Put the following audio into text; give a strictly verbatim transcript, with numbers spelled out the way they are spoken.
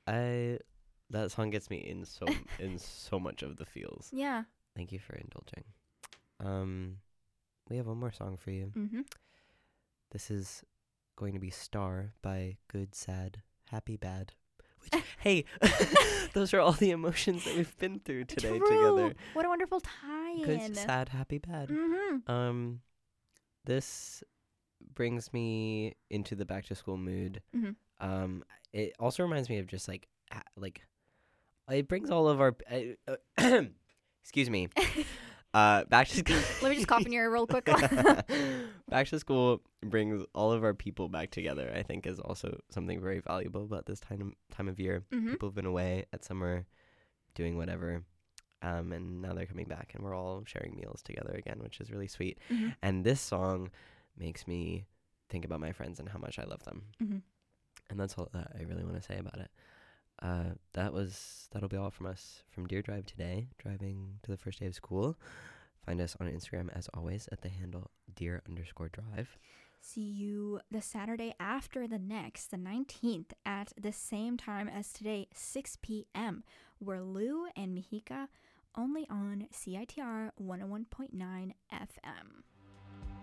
I that song gets me in so in so much of the feels. Yeah. Thank you for indulging. Um, we have one more song for you. Mm-hmm. This is going to be Star by Good, Sad, Happy, Bad. Which, hey, those are all the emotions that we've been through today True. together. What a wonderful tie-in. Good, sad, happy, bad. Mm-hmm. Um, this brings me into the back to school mood. Mm-hmm. Um, it also reminds me of just like ha- like it brings all of our uh, uh, excuse me. Uh, back to school. Let me just cough in your ear real quick. Back to school brings all of our people back together. I think is also something very valuable about this time time of year. Mm-hmm. People have been away at summer, doing whatever, um, and now they're coming back, and we're all sharing meals together again, which is really sweet. Mm-hmm. And this song makes me think about my friends and how much I love them. Mm-hmm. And that's all that I really want to say about it. Uh, that was that'll be all from us from Deer Drive today, driving to the first day of school. Find us on Instagram as always at the handle deer underscore drive. See you the Saturday after the next, the nineteenth, at the same time as today, six p.m. We're Lou and Mihika, only on C I T R one oh one point nine F M.